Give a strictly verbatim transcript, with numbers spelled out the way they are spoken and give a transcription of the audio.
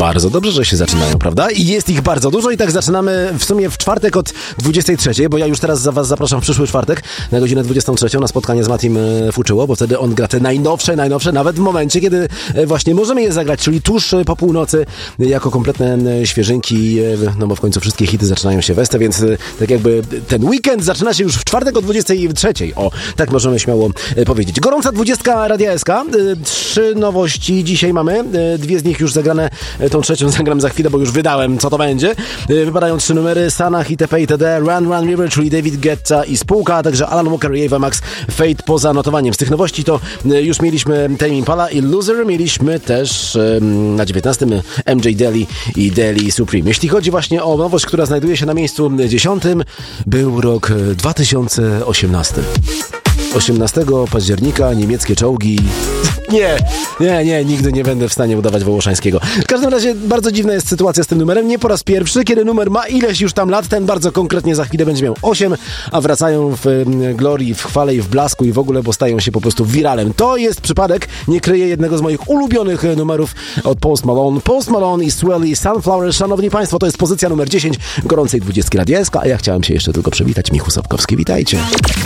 Bardzo dobrze, że się zaczynają, prawda? I jest ich bardzo dużo i tak zaczynamy w sumie w czwartek od dwudziestej trzeciej, bo ja już teraz za was zapraszam w przyszły czwartek na godzinę dwudziestą trzecią na spotkanie z Matim Fuczyło, bo wtedy on gra te najnowsze, najnowsze, nawet w momencie, kiedy właśnie możemy je zagrać, czyli tuż po północy, jako kompletne świeżynki, no bo w końcu wszystkie hity zaczynają się we, więc tak jakby ten weekend zaczyna się już w czwartek o dwudziestej trzeciej. O, tak możemy śmiało powiedzieć. Gorąca dwudziestka Radia S K. Trzy nowości dzisiaj mamy. Dwie z nich już zagrane, tą trzecią zagram za chwilę, bo już wydałem, co to będzie. Wypadają trzy numery, Sanach itp. itd. Run Run River, czyli David Guetta i spółka, a także Alan Walker i Ava Max, Fate poza notowaniem. Z tych nowości to już mieliśmy Tame Impala i Loser, mieliśmy też na dziewiętnastym M J Daly i Daly Supreme. Jeśli chodzi właśnie o nowość, która znajduje się na miejscu dziesiątym, był rok dwa tysiące osiemnasty. osiemnastego października niemieckie czołgi... Nie, nie, nie, nigdy nie będę w stanie udawać Wołoszańskiego. W każdym razie bardzo dziwna jest sytuacja z tym numerem. Nie po raz pierwszy, kiedy numer ma ileś już tam lat, ten bardzo konkretnie za chwilę będzie miał osiem, a wracają w glorii, w chwale i w blasku i w ogóle, bo stają się po prostu wiralem. To jest przypadek, nie kryję jednego z moich ulubionych numerów od Post Malone. Post Malone i Swelly Sunflower. Szanowni Państwo, to jest pozycja numer dziesięć gorącej dwudziestki Radia S K, a ja chciałem się jeszcze tylko przywitać. Michu Sapkowski, witajcie.